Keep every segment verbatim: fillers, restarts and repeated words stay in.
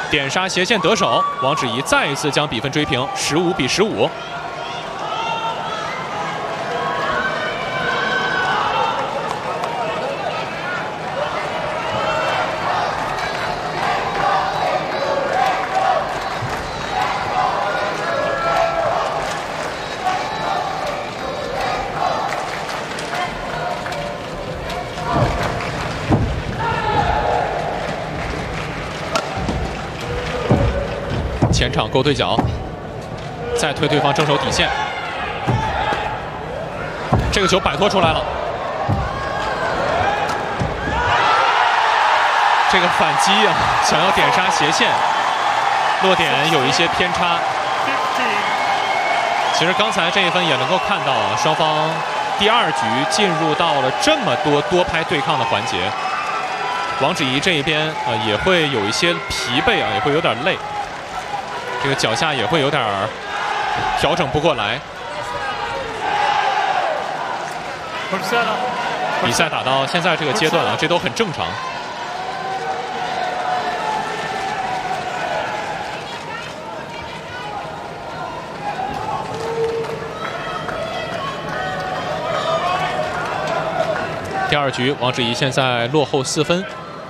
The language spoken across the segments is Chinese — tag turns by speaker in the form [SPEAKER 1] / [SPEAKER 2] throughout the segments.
[SPEAKER 1] 点杀斜线得手，王芷怡再一次将比分追平，十五比十五。前场勾对角，再推对方正手底线，这个球摆脱出来了。这个反击啊，想要点杀斜线，落点有一些偏差。其实刚才这一分也能够看到啊，双方第二局进入到了这么多多拍对抗的环节，王芷怡这一边啊也会有一些疲惫啊，也会有点累。 这个脚下也会有点调整不过来。比赛打到现在这个阶段啊，这都很正常。第二局，王芷怡现在落后四分。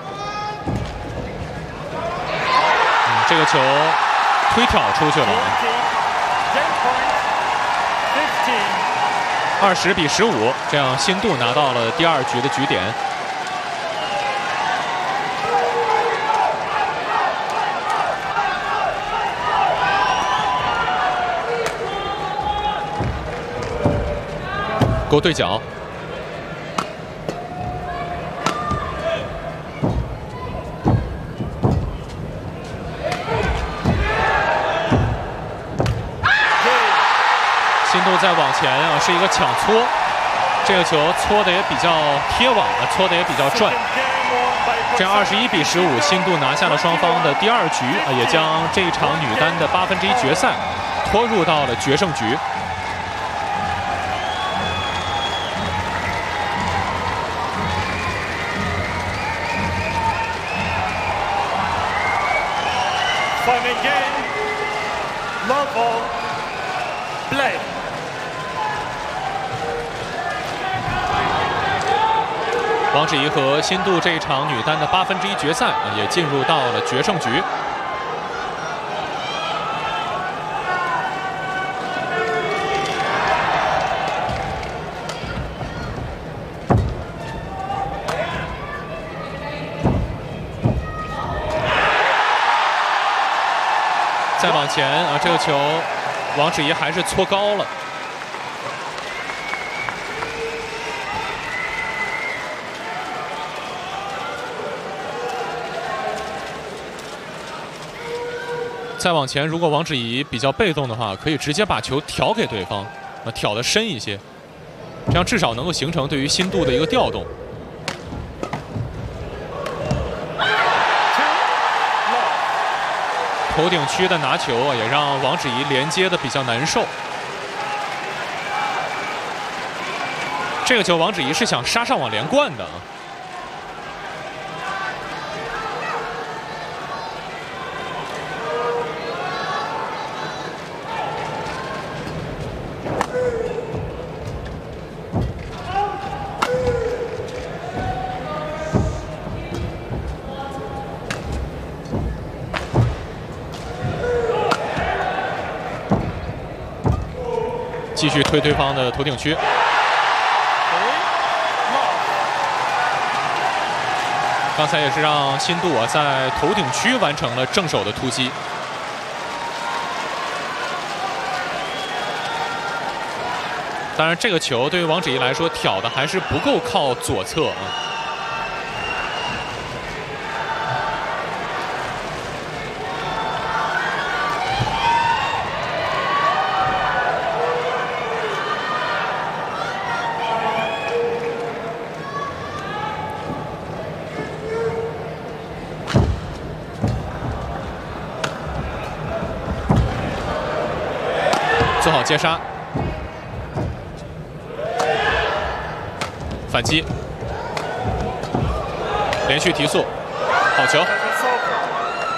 [SPEAKER 1] 嗯，这个球。 推挑出去了，二十比十五，这样新度拿到了第二局的局点。勾对角。 新度再往前啊，是一个抢搓，这个球搓的也比较贴网了，搓的也比较转。这样二十一比十五，新度拿下了双方的第二局啊，也将这一场女单的八分之一决赛拖入到了决胜局。
[SPEAKER 2] Final game, love play.
[SPEAKER 1] 王芷怡和新度这一场女单的八分之一决赛啊，也进入到了决胜局。再往前啊，这个球王芷怡还是搓高了。 再往前，如果王芷怡比较被动的话，可以直接把球挑给对方，啊，挑得深一些，这样至少能够形成对于新度的一个调动。头顶区的拿球啊，也让王芷怡连接的比较难受。这个球，王芷怡是想杀上网连贯的啊。 继续推对方的头顶区，刚才也是让新度啊在头顶区完成了正手的突击。当然，这个球对于王芷怡来说挑的还是不够靠左侧啊。 做好接杀，反击，连续提速，好球！